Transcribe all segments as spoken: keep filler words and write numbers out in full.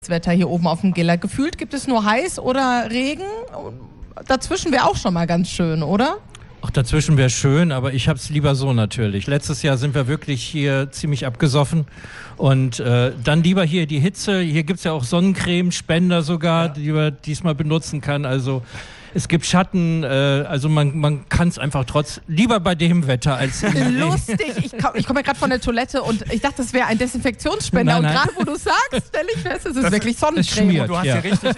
Wetter hier oben auf dem Giller. Gefühlt gibt es nur heiß oder Regen. Dazwischen wäre auch schon mal ganz schön, oder? Ach, dazwischen wäre schön, aber ich hab's lieber so natürlich. Letztes Jahr sind wir wirklich hier ziemlich abgesoffen und äh, dann lieber hier die Hitze. Hier gibt's ja auch Sonnencreme-Spender sogar, ja, die man diesmal benutzen kann. Also es gibt Schatten, äh, also man, man kann es einfach trotz, lieber bei dem Wetter als in der Lustig, ich, komm, ich komme ja gerade von der Toilette und ich dachte, das wäre ein Desinfektionsspender. Nein, nein. Und gerade wo du sagst, stelle ich fest, es ist das wirklich Sonnencreme. Schmiert, du hast ja. ja richtig...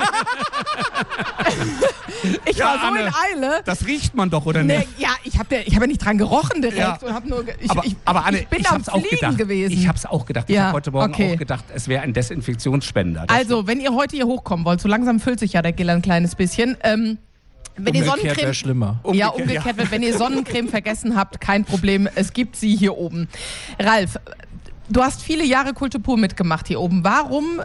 ich ja, war so Anne, in Eile. Das riecht man doch, oder nee, nicht? Ja, ich habe ja, hab ja nicht dran gerochen direkt. Ja. Und hab nur, ich, aber, ich, aber Anne, ich bin ich am hab's auch Fliegen gedacht. gewesen. Ich habe es auch gedacht. Ich ja, habe heute Morgen okay. auch gedacht, es wäre ein Desinfektionsspender. Das also, wenn ihr heute hier hochkommen wollt, so langsam füllt sich ja der Giller ein kleines bisschen. Ähm, Wenn ihr Umgekehrt Sonnencreme, wäre schlimmer. Ja, umgekehrt ja. wird, wenn ihr Sonnencreme vergessen habt, kein Problem, es gibt sie hier oben. Ralf, du hast viele Jahre Kultur pur mitgemacht hier oben. Warum,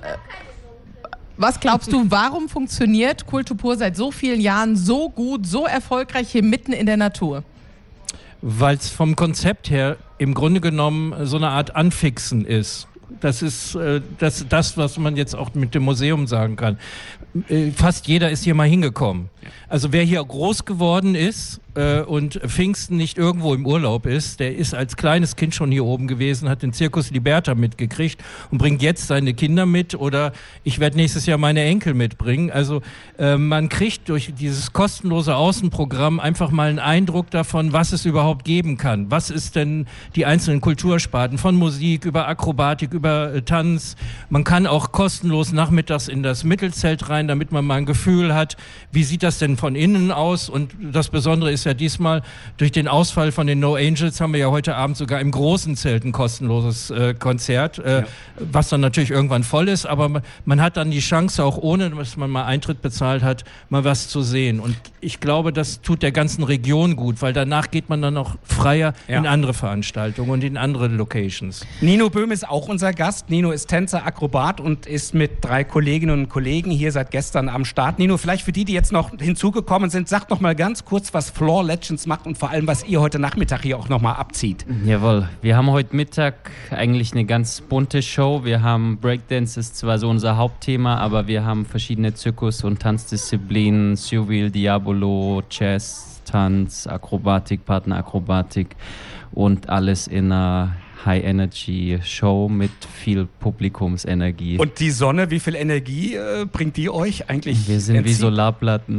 was glaubst du, warum funktioniert Kultur pur seit so vielen Jahren so gut, so erfolgreich hier mitten in der Natur? Weil es vom Konzept her im Grunde genommen so eine Art Anfixen ist. Das ist äh, das, das, was man jetzt auch mit dem Museum sagen kann. Äh, fast jeder ist hier mal hingekommen. Also wer hier groß geworden ist äh, und Pfingsten nicht irgendwo im Urlaub ist, der ist als kleines Kind schon hier oben gewesen, hat den Circus Liberta mitgekriegt und bringt jetzt seine Kinder mit oder ich werde nächstes Jahr meine Enkel mitbringen. Also äh, man kriegt durch dieses kostenlose Außenprogramm einfach mal einen Eindruck davon, was es überhaupt geben kann. Was ist denn die einzelnen Kultursparten von Musik über Akrobatik, über äh, Tanz. Man kann auch kostenlos nachmittags in das Mittelzelt rein, damit man mal ein Gefühl hat, wie sieht das denn von innen aus? Und das Besondere ist ja diesmal, durch den Ausfall von den No Angels haben wir ja heute Abend sogar im großen Zelt ein kostenloses äh, Konzert, äh, ja. was dann natürlich irgendwann voll ist, aber man, man hat dann die Chance, auch ohne, dass man mal Eintritt bezahlt hat, mal was zu sehen. Und ich glaube, das tut der ganzen Region gut, weil danach geht man dann auch freier ja. in andere Veranstaltungen und in andere Locations. Nino Böhm ist auch unser Gast. Nino ist Tänzer, Akrobat und ist mit drei Kolleginnen und Kollegen hier seit gestern am Start. Nino, vielleicht für die, die jetzt noch hinzugekommen sind, sagt noch mal ganz kurz, was Floor Legends macht und vor allem, was ihr heute Nachmittag hier auch noch mal abzieht. Jawohl, wir haben heute Mittag eigentlich eine ganz bunte Show. Wir haben Breakdance, ist zwar so unser Hauptthema, aber wir haben verschiedene Zirkus- und Tanzdisziplinen, Surreal, Diabolo, Jazz, Tanz, Akrobatik, Partnerakrobatik und alles in einer High-Energy-Show mit viel Publikumsenergie. Und die Sonne, wie viel Energie äh, bringt die euch eigentlich? Wir sind entziehen? wie Solarplatten.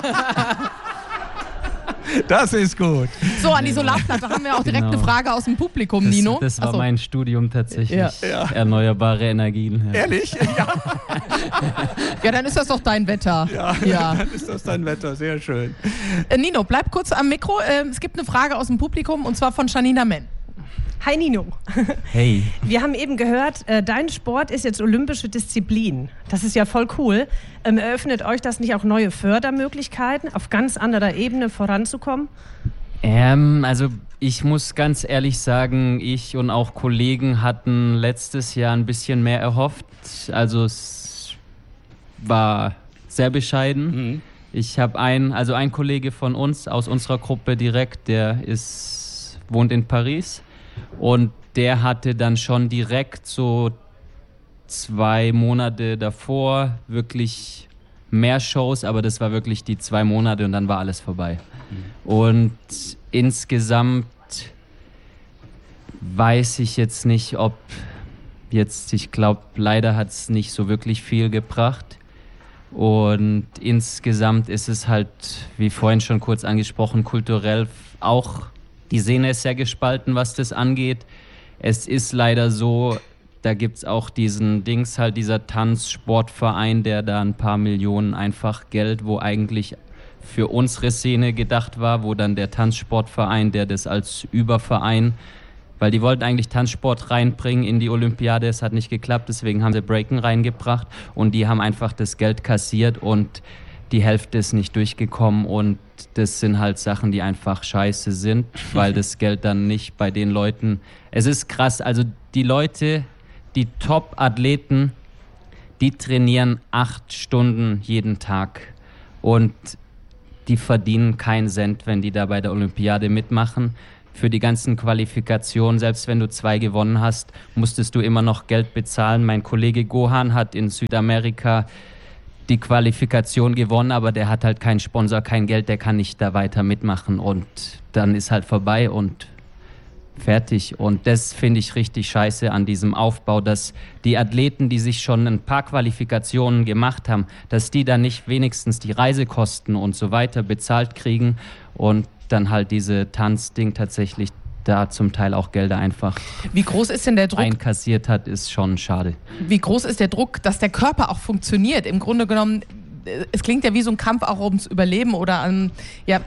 Das ist gut. So, an die Solarplatte haben wir auch direkt genau. eine Frage aus dem Publikum, das, Nino. Das war Achso. mein Studium tatsächlich. Ja. Ja. Erneuerbare Energien. Ja. Ehrlich? Ja. Ja, dann ist das doch dein Wetter. Ja, ja. Dann ist das dein Wetter. Sehr schön. Äh, Nino, bleib kurz am Mikro. Äh, es gibt eine Frage aus dem Publikum und zwar von Janina Menn. Hi Nino. Hey. Wir haben eben gehört, äh, dein Sport ist jetzt olympische Disziplin. Das ist ja voll cool. Ähm, eröffnet euch das nicht auch neue Fördermöglichkeiten, auf ganz anderer Ebene voranzukommen? Ähm, also ich muss ganz ehrlich sagen, ich und auch Kollegen hatten letztes Jahr ein bisschen mehr erhofft. Also es war sehr bescheiden. Mhm. Ich habe einen, also ein Kollege von uns aus unserer Gruppe direkt, der ist, wohnt in Paris. Und der hatte dann schon direkt so zwei Monate davor wirklich mehr Shows, aber das war wirklich die zwei Monate und dann war alles vorbei. Mhm. Und insgesamt weiß ich jetzt nicht, ob jetzt, ich glaube, leider hat es nicht so wirklich viel gebracht. Und insgesamt ist es halt, wie vorhin schon kurz angesprochen, kulturell auch. Die Szene ist sehr gespalten, was das angeht. Es ist leider so, da gibt es auch diesen Dings, halt dieser Tanzsportverein, der da ein paar Millionen einfach Geld, wo eigentlich für unsere Szene gedacht war, wo dann der Tanzsportverein, der das als Überverein, weil die wollten eigentlich Tanzsport reinbringen in die Olympiade, es hat nicht geklappt, deswegen haben sie Breaken reingebracht und die haben einfach das Geld kassiert und die Hälfte ist nicht durchgekommen und das sind halt Sachen, die einfach scheiße sind, weil das Geld dann nicht bei den Leuten... Es ist krass, also die Leute, die Top-Athleten, die trainieren acht Stunden jeden Tag und die verdienen keinen Cent, wenn die da bei der Olympiade mitmachen. für die ganzen Qualifikationen, selbst wenn du zwei gewonnen hast, musstest du immer noch Geld bezahlen. Mein Kollege Gohan hat in Südamerika die Qualifikation gewonnen, aber der hat halt keinen Sponsor, kein Geld, der kann nicht da weiter mitmachen und dann ist halt vorbei und fertig. Und das finde ich richtig scheiße an diesem Aufbau, dass die Athleten, die sich schon ein paar Qualifikationen gemacht haben, dass die dann nicht wenigstens die Reisekosten und so weiter bezahlt kriegen und dann halt diese Tanzding tatsächlich da zum Teil auch Gelder einfach Wie groß ist denn der Druck? einkassiert hat, ist schon schade. Wie groß ist der Druck, dass der Körper auch funktioniert? Im Grunde genommen, es klingt ja wie so ein Kampf auch ums Überleben oder an, ja,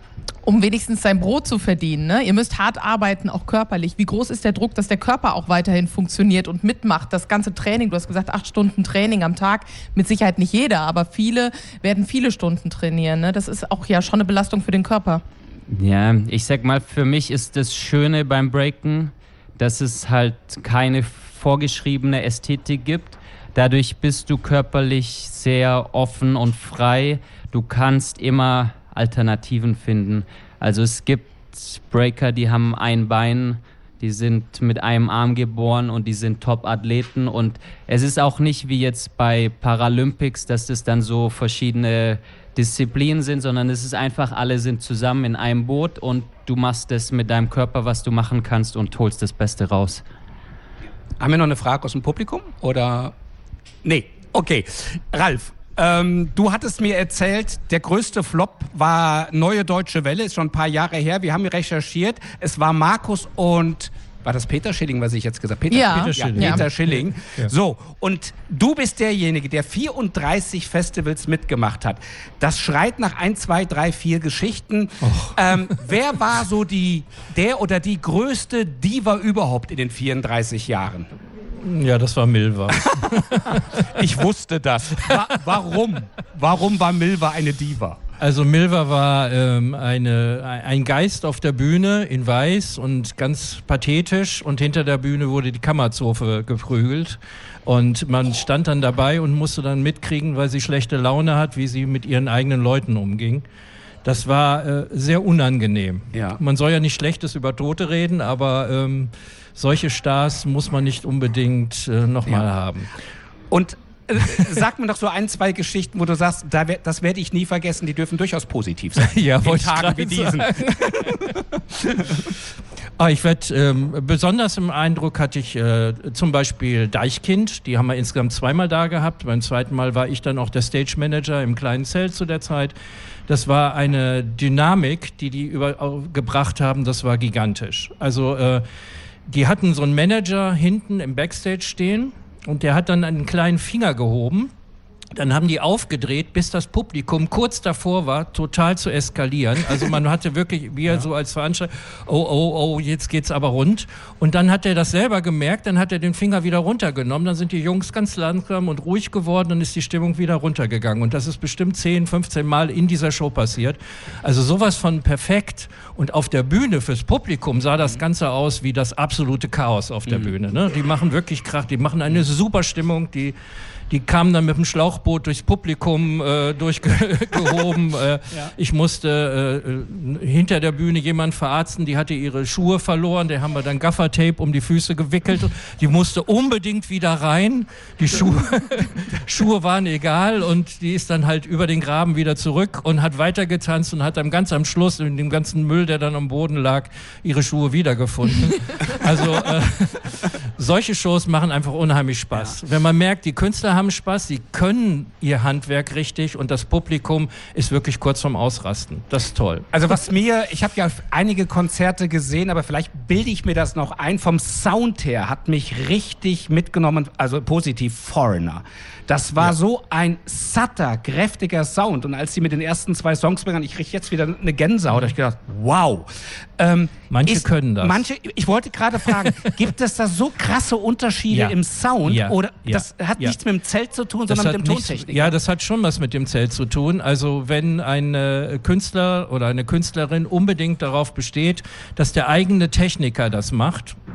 um wenigstens sein Brot zu verdienen. Ne? Ihr müsst hart arbeiten, auch körperlich. Wie groß ist der Druck, dass der Körper auch weiterhin funktioniert und mitmacht? Das ganze Training, du hast gesagt, acht Stunden Training am Tag, mit Sicherheit nicht jeder, aber viele werden viele Stunden trainieren. Ne? Das ist auch ja schon eine Belastung für den Körper. Ja, ich sag mal, für mich ist das Schöne beim Breaken, dass es halt keine vorgeschriebene Ästhetik gibt. Dadurch bist du körperlich sehr offen und frei. Du kannst immer Alternativen finden. Also es gibt Breaker, die haben ein Bein, die sind mit einem Arm geboren und die sind Top-Athleten. Und es ist auch nicht wie jetzt bei Paralympics, dass das dann so verschiedene Disziplinen sind, sondern es ist einfach, alle sind zusammen in einem Boot und du machst das mit deinem Körper, was du machen kannst und holst das Beste raus. Haben wir noch eine Frage aus dem Publikum? Oder? Nee, okay. Ralf, ähm, du hattest mir erzählt, der größte Flop war Neue Deutsche Welle, ist schon ein paar Jahre her. Wir haben recherchiert, es war Markus und... War das Peter Schilling, was ich jetzt gesagt habe? Peter, Ja. Peter Peter Schilling. Schilling. Peter Schilling. Ja. So, und du bist derjenige, der vierunddreißig Festivals mitgemacht hat. Das schreit nach ein, zwei, drei, vier Geschichten. Ähm, wer war so die, der oder die größte Diva überhaupt in den vierunddreißig Jahren? Ja, das war Milva. Ich wusste das. Wa- warum? Warum war Milva eine Diva? Also Milva war ähm, eine, ein Geist auf der Bühne in weiß und ganz pathetisch und hinter der Bühne wurde die Kammerzofe geprügelt und man stand dann dabei und musste dann mitkriegen, weil sie schlechte Laune hat, wie sie mit ihren eigenen Leuten umging. Das war äh, sehr unangenehm. Ja. Man soll ja nicht Schlechtes über Tote reden, aber ähm, solche Stars muss man nicht unbedingt äh, nochmal Ja. haben. Und äh, sag mir doch so ein, zwei Geschichten, wo du sagst, da wer- das werde ich nie vergessen, die dürfen durchaus positiv sein. Ja, in wollte ich Tagen gerade wie diesen. Ah, ich werd, ähm, besonders im Eindruck hatte ich äh, zum Beispiel Deichkind, die haben wir insgesamt zweimal da gehabt. Beim zweiten Mal war ich dann auch der Stage Manager im kleinen Zelt zu der Zeit. Das war eine Dynamik, die die über, au- gebracht haben, das war gigantisch. Also äh, die hatten so einen Manager hinten im Backstage stehen und der hat dann einen kleinen Finger gehoben. Dann haben die aufgedreht, bis das Publikum kurz davor war, total zu eskalieren. Also man hatte wirklich, wie er so als Veranstalter, oh, oh, oh, jetzt geht's aber rund. Und dann hat er das selber gemerkt, dann hat er den Finger wieder runtergenommen. Dann sind die Jungs ganz langsam und ruhig geworden, dann ist die Stimmung wieder runtergegangen. Und das ist bestimmt zehn, fünfzehn Mal in dieser Show passiert. Also sowas von perfekt. Und auf der Bühne fürs Publikum sah das Ganze aus wie das absolute Chaos auf der Bühne. Ne? Die machen wirklich Krach, die machen eine super Stimmung, die Die kamen dann mit dem Schlauchboot durchs Publikum äh, durchgehoben. äh, ja. Ich musste äh, hinter der Bühne jemanden verarzten, die hatte ihre Schuhe verloren. Der haben wir dann Gaffertape um die Füße gewickelt. Die musste unbedingt wieder rein. Die Schuhe, Schuhe waren egal und die ist dann halt über den Graben wieder zurück und hat weitergetanzt und hat dann ganz am Schluss in dem ganzen Müll, der dann am Boden lag, ihre Schuhe wiedergefunden. Also äh, solche Shows machen einfach unheimlich Spaß. Ja. Wenn man merkt, die Künstler haben Spaß, sie können ihr Handwerk richtig und das Publikum ist wirklich kurz vorm Ausrasten. Das ist toll. Also was mir, ich habe ja einige Konzerte gesehen, aber vielleicht bilde ich mir das noch ein. Vom Sound her hat mich richtig mitgenommen, also positiv Foreigner. Das war ja. so ein satter, kräftiger Sound. Und als sie mit den ersten zwei Songs begannen, ich kriege jetzt wieder eine Gänsehaut, da habe ich gedacht, wow. Ähm, manche ist, können das. Manche, ich wollte gerade fragen, gibt es da so krasse Unterschiede ja. im Sound? Ja. Oder ja. das hat ja. nichts mit dem Zelt zu tun, das sondern mit dem nichts, Tontechniker? Ja, das hat schon was mit dem Zelt zu tun. Also wenn ein äh, Künstler oder eine Künstlerin unbedingt darauf besteht, dass der eigene Techniker das macht,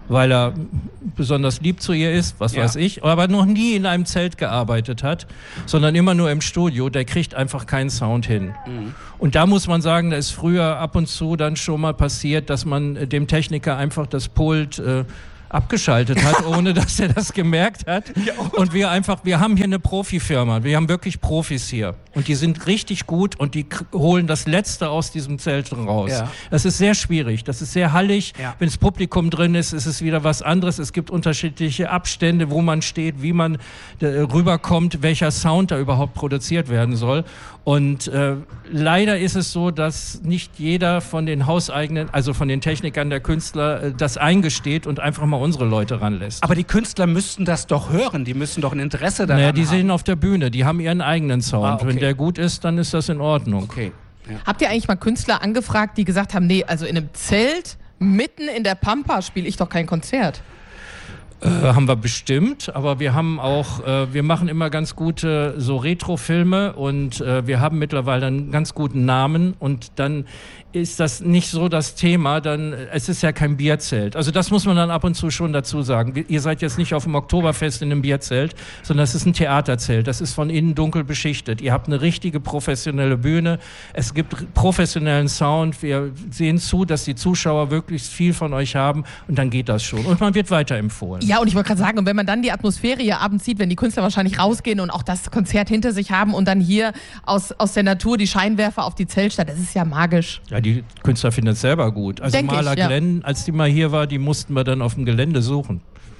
weil er besonders lieb zu ihr ist, was Ja. weiß ich, aber noch nie in einem Zelt gearbeitet hat, sondern immer nur im Studio, der kriegt einfach keinen Sound hin. Mhm. Und da muss man sagen, da ist früher ab und zu dann schon mal passiert, dass man dem Techniker einfach das Pult äh, abgeschaltet hat, ohne dass er das gemerkt hat. Und wir einfach, wir haben hier eine Profifirma, wir haben wirklich Profis hier. Und die sind richtig gut und die k- holen das Letzte aus diesem Zelt raus. Ja. Das ist sehr schwierig, das ist sehr hallig. Ja. Wenn das Publikum drin ist, ist es wieder was anderes. Es gibt unterschiedliche Abstände, wo man steht, wie man äh, rüberkommt, welcher Sound da überhaupt produziert werden soll. Und äh, leider ist es so, dass nicht jeder von den hauseigenen, also von den Technikern der Künstler, äh, das eingesteht und einfach mal unsere Leute ranlässt. Aber die Künstler müssten das doch hören, die müssen doch ein Interesse daran Naja, die haben. sehen auf der Bühne, die haben ihren eigenen Sound. Ah, okay. Wenn der gut ist, dann ist das in Ordnung. Okay. Ja. Habt ihr eigentlich mal Künstler angefragt, die gesagt haben, nee, also in einem Zelt mitten in der Pampa spiele ich doch kein Konzert? Äh, haben wir bestimmt, aber wir haben auch, äh, wir machen immer ganz gute so Retro-Filme und äh, wir haben mittlerweile einen ganz guten Namen und dann ist das nicht so das Thema, dann, es ist ja kein Bierzelt. Also das muss man dann ab und zu schon dazu sagen. Wir- Ihr seid jetzt nicht auf dem Oktoberfest in einem Bierzelt, sondern es ist ein Theaterzelt. Das ist von innen dunkel beschichtet. Ihr habt eine richtige professionelle Bühne. Es gibt r- professionellen Sound. Wir sehen zu, dass die Zuschauer wirklich viel von euch haben und dann geht das schon. Und man wird weiterempfohlen. Ja, und ich wollte gerade sagen, und wenn man dann die Atmosphäre hier abends sieht, wenn die Künstler wahrscheinlich rausgehen und auch das Konzert hinter sich haben und dann hier aus, aus der Natur die Scheinwerfer auf die Zeltstadt, das ist ja magisch. Ja, die Künstler finden es selber gut. Also Denk ich, Maler ja. Glenn, als die mal hier war, die mussten wir dann auf dem Gelände suchen.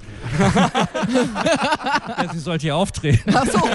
Ja, sie sollte hier auftreten. Ach so.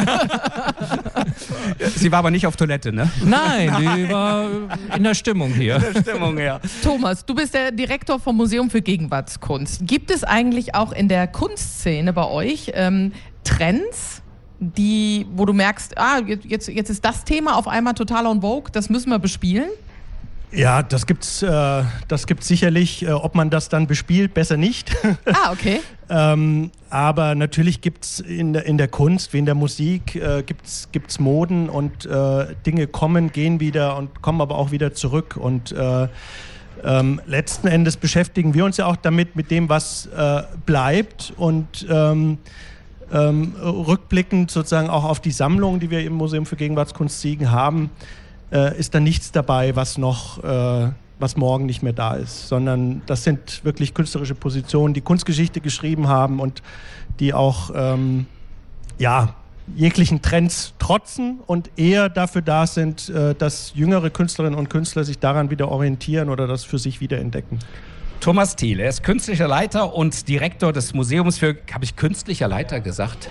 Sie war aber nicht auf Toilette, ne? Nein, die war in der Stimmung hier. Stimmung, ja. Thomas, du bist der Direktor vom Museum für Gegenwartskunst. Gibt es eigentlich auch in der Kunstszene bei euch ähm, Trends, die, wo du merkst, ah, jetzt, jetzt ist das Thema auf einmal total on vogue, das müssen wir bespielen? Ja, das gibt's, äh, das gibt's sicherlich. Äh, ob man das dann bespielt, besser nicht. Ah, okay. ähm, aber natürlich gibt's in der, in der Kunst wie in der Musik äh, gibt's, gibt's Moden und äh, Dinge kommen, gehen wieder und kommen aber auch wieder zurück. Und äh, ähm, letzten Endes beschäftigen wir uns ja auch damit, mit dem, was äh, bleibt und ähm, ähm, rückblickend sozusagen auch auf die Sammlung, die wir im Museum für Gegenwartskunst Siegen haben, äh, ist da nichts dabei, was noch, äh, was morgen nicht mehr da ist, sondern das sind wirklich künstlerische Positionen, die Kunstgeschichte geschrieben haben und die auch ähm, ja, jeglichen Trends trotzen und eher dafür da sind, äh, dass jüngere Künstlerinnen und Künstler sich daran wieder orientieren oder das für sich wiederentdecken. Thomas Thiel, er ist künstlicher Leiter und Direktor des Museums für, habe ich künstlicher Leiter gesagt?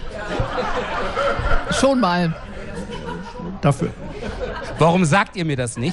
Schon mal. Dafür. Warum sagt ihr mir das nicht?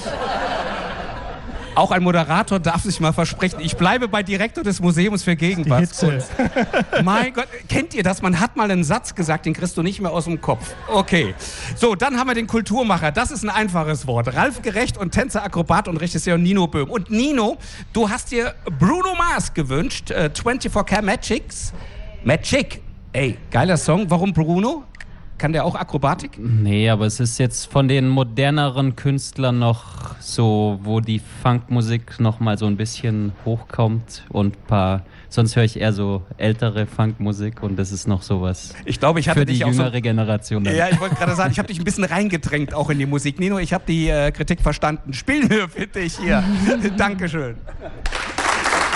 Auch ein Moderator darf sich mal versprechen. Ich bleibe bei Direktor des Museums für Gegenwartskunst. Mein Gott, kennt ihr das? Man hat mal einen Satz gesagt, den kriegst du nicht mehr aus dem Kopf. Okay. So, dann haben wir den Kulturmacher. Das ist ein einfaches Wort. Ralf Gerecht und Tänzer, Akrobat und Regisseur Nino Böhm. Und Nino, du hast dir Bruno Mars gewünscht. Äh, vierundzwanzig K Magics. Magic. Ey, geiler Song. Warum Bruno? Kann der auch Akrobatik? Nee, aber es ist jetzt von den moderneren Künstlern noch so, wo die Funkmusik noch mal so ein bisschen hochkommt und ein paar, sonst höre ich eher so ältere Funkmusik und das ist noch sowas Ich glaube, ich hatte für die dich auch so... jüngere Generation. Dann. Ja, ich wollte gerade sagen, ich habe dich ein bisschen reingedrängt auch in die Musik. Nino, ich habe die äh, Kritik verstanden. Spielen wir für dich hier. Dankeschön.